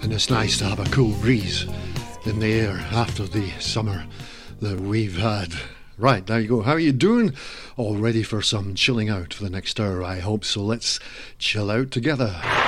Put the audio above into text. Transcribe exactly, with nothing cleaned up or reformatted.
And it's nice to have a cool breeze in the air after the summer that we've had. Right, there you go. How are you doing? All ready for some chilling out for the next hour, I hope. So let's chill out together.